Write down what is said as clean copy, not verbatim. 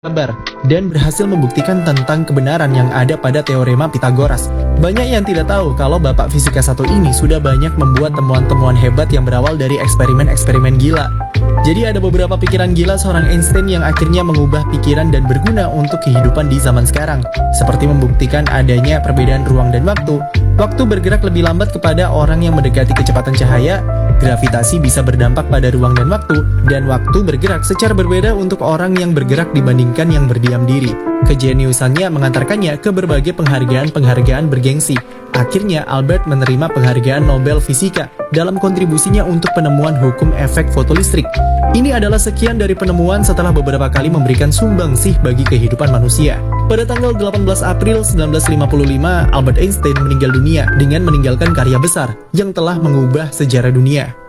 Sabar, dan berhasil membuktikan tentang kebenaran yang ada pada teorema Pythagoras. Banyak yang tidak tahu kalau Bapak Fisika 1 ini sudah banyak membuat temuan-temuan hebat yang berawal dari eksperimen-eksperimen gila. Jadi ada beberapa pikiran gila seorang Einstein yang akhirnya mengubah pikiran dan berguna untuk kehidupan di zaman sekarang. Seperti membuktikan adanya perbedaan ruang dan waktu bergerak lebih lambat kepada orang yang mendekati kecepatan cahaya, gravitasi bisa berdampak pada ruang dan waktu bergerak secara berbeda untuk orang yang bergerak dibandingkan yang berdiam diri. Kejeniusannya mengantarkannya ke berbagai penghargaan bergengsi. Akhirnya Albert menerima penghargaan Nobel Fisika dalam kontribusinya untuk penemuan hukum efek fotolistrik. Ini adalah sekian dari penemuan setelah beberapa kali memberikan sumbangsih bagi kehidupan manusia. Pada tanggal 18 April 1955, Albert Einstein meninggal dunia dengan meninggalkan karya besar yang telah mengubah sejarah dunia.